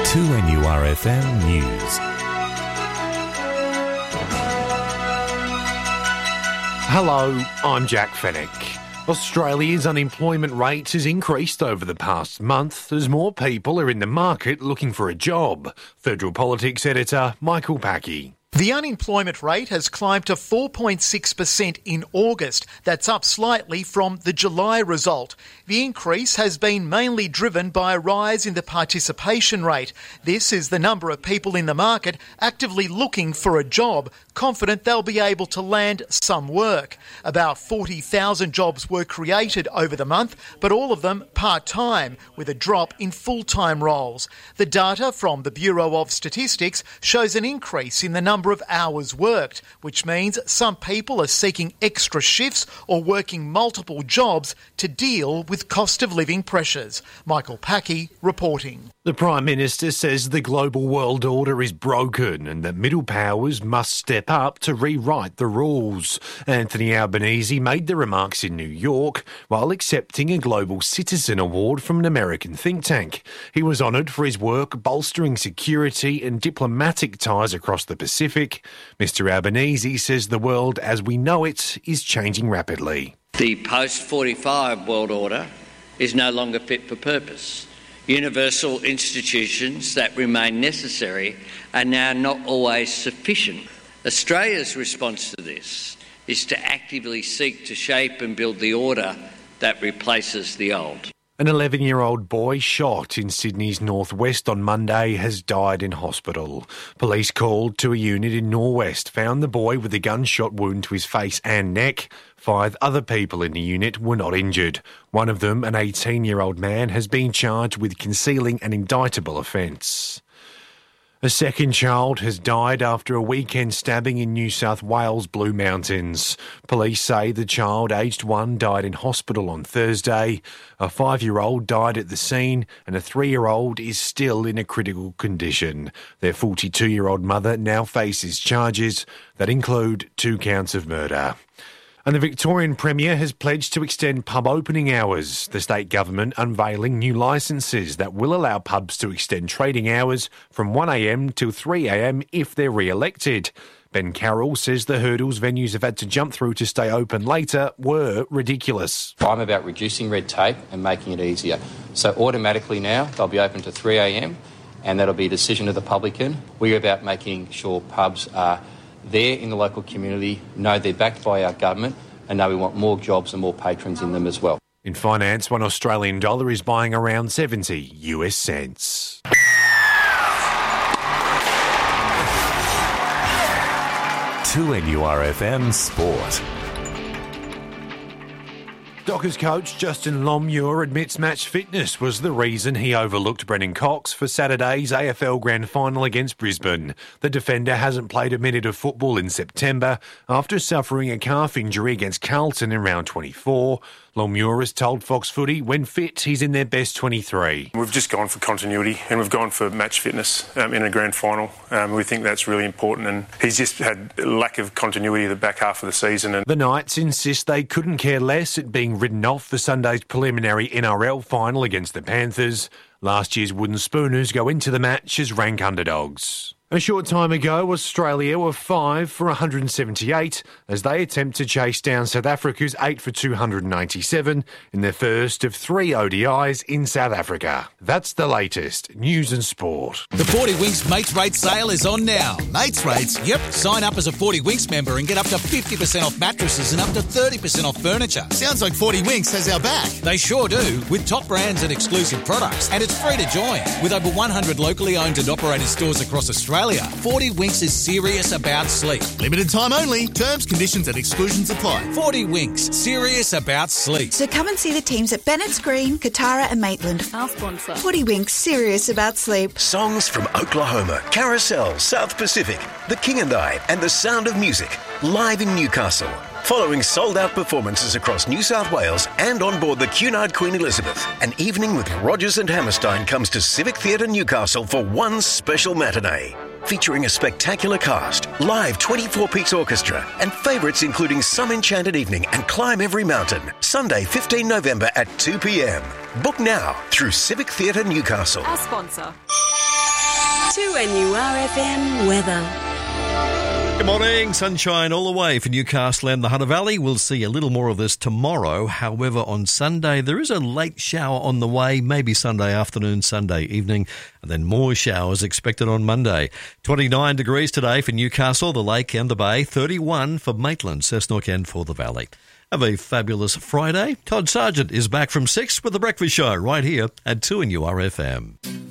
2NURFM News. Hello, I'm Jack Fennick. Australia's unemployment rate has increased over the past month as more people are in the market looking for a job. Federal Politics editor Michael Packey. The unemployment rate has climbed to 4.6% in August. That's up slightly from the July result. The increase has been mainly driven by a rise in the participation rate. This is the number of people in the market actively looking for a job, confident they'll be able to land some work. About 40,000 jobs were created over the month, but all of them part-time, with a drop in full-time roles. The data from the Bureau of Statistics shows an increase in the number of hours worked, which means some people are seeking extra shifts or working multiple jobs to deal with cost of living pressures. Michael Packey reporting. The Prime Minister says the global world order is broken and that middle powers must step up to rewrite the rules. Anthony Albanese made the remarks in New York while accepting a Global Citizen Award from an American think tank. He was honoured for his work bolstering security and diplomatic ties across the Pacific. Mr Albanese says the world as we know it is changing rapidly. The post-45 world order is no longer fit for purpose. Universal institutions that remain necessary are now not always sufficient. Australia's response to this is to actively seek to shape and build the order that replaces the old. An 11-year-old boy shot in Sydney's northwest on Monday has died in hospital. Police called to a unit in Norwest found the boy with a gunshot wound to his face and neck. 5 other people in the unit were not injured. One of them, an 18-year-old man, has been charged with concealing an indictable offence. A second child has died after a weekend stabbing in New South Wales Blue Mountains. Police say the child, aged 1, died in hospital on Thursday. A 5-year-old died at the scene and a 3-year-old is still in a critical condition. Their 42-year-old mother now faces charges that include 2 counts of murder. And the Victorian Premier has pledged to extend pub opening hours. The state government unveiling new licences that will allow pubs to extend trading hours from 1am till 3am if they're re-elected. Ben Carroll says the hurdles venues have had to jump through to stay open later were ridiculous. I'm about reducing red tape and making it easier. So automatically now they'll be open to 3am and that'll be a decision of the publican. We're about making sure pubs are there in the local community, know they're backed by our government and know we want more jobs and more patrons in them as well. In finance, $1 Australian dollar is buying around 70 US cents. To NURFM Sport. Dockers coach Justin Longmuir admits match fitness was the reason he overlooked Brennan Cox for Saturday's AFL Grand Final against Brisbane. The defender hasn't played a minute of football in September after suffering a calf injury against Carlton in round 24. Longmuir has told Fox Footy when fit he's in their best 23. We've just gone for continuity and we've gone for match fitness in a grand final. We think that's really important and he's just had a lack of continuity the back half of the season. And the Knights insist they couldn't care less at being written off for Sunday's preliminary NRL final against the Panthers. Last year's Wooden Spooners go into the match as rank underdogs. A short time ago, Australia were 5 for 178 as they attempt to chase down South Africa's 8 for 297 in their first of 3 ODIs in South Africa. That's the latest news and sport. The 40 Winks Mates Rates sale is on now. Mates Rates? Yep. Sign up as a 40 Winks member and get up to 50% off mattresses and up to 30% off furniture. Sounds like 40 Winks has our back. They sure do, with top brands and exclusive products. And it's free to join. With over 100 locally owned and operated stores across Australia, 40 Winks is serious about sleep. Limited time only. Terms, conditions and exclusions apply. 40 Winks, serious about sleep. So come and see the teams at Bennett's Green, Katara and Maitland. Our sponsor. 40 Winks, serious about sleep. Songs from Oklahoma, Carousel, South Pacific, The King and I, and The Sound of Music. Live in Newcastle. Following sold-out performances across New South Wales and on board the Cunard Queen Elizabeth, an evening with Rogers and Hammerstein comes to Civic Theatre Newcastle for one special matinee. Featuring a spectacular cast, live 24-piece orchestra, and favourites including Some Enchanted Evening and Climb Every Mountain. Sunday, 15 November at 2 p.m. Book now through Civic Theatre Newcastle. Our sponsor. 2NURFM weather. Good morning. Sunshine all the way for Newcastle and the Hunter Valley. We'll see a little more of this tomorrow. However, on Sunday, there is a late shower on the way, maybe Sunday afternoon, Sunday evening, and then more showers expected on Monday. 29 degrees today for Newcastle, the Lake and the Bay, 31 for Maitland, Cessnock and for the Valley. Have a fabulous Friday. Todd Sargent is back from 6 with The Breakfast Show right here at 2NURFM.